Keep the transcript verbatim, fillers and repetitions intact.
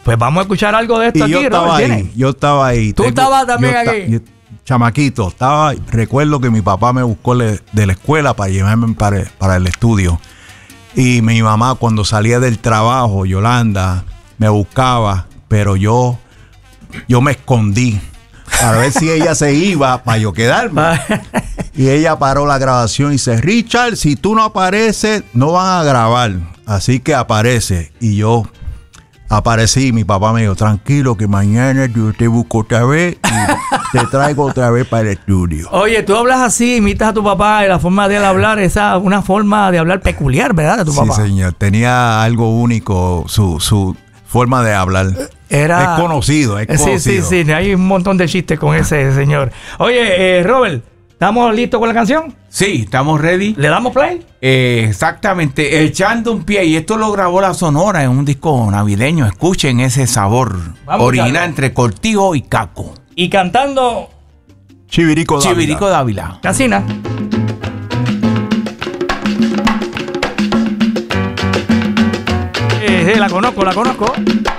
Pues vamos a escuchar algo de esto y aquí, yo estaba Robert, ahí, ¿tienes? yo estaba ahí. ¿Tú Tengo- estabas también yo esta- aquí? yo- chamaquito, estaba, recuerdo que mi papá me buscó le- de la escuela para llevarme para, para el estudio. Y mi mamá cuando salía del trabajo, Yolanda, me buscaba, pero yo, yo me escondí para ver si ella se iba para yo quedarme. Y ella paró la grabación y dice, Richard, si tú no apareces, no van a grabar. Así que aparece. Y yo aparecí y mi papá me dijo, tranquilo que mañana yo te busco otra vez y te traigo otra vez para el estudio. Oye, tú hablas así, imitas a tu papá y la forma de él hablar, esa una forma de hablar peculiar, ¿verdad? De tu Sí, papá. señor. Tenía algo único, su, su forma de hablar. Era... Es conocido, es conocido. Sí, sí, sí. Hay un montón de chistes con ese señor. Oye, eh, Robert, ¿estamos listos con la canción? Sí, estamos ready. ¿Le damos play? Eh, exactamente, echando un pie. Y esto lo grabó la Sonora en un disco navideño. Escuchen ese sabor Vamos, original Carlos. entre Cortijo y Caco. Y cantando Chivirico Dávila. Chivirico Dávila. Casina. Eh, eh, la conozco, la conozco.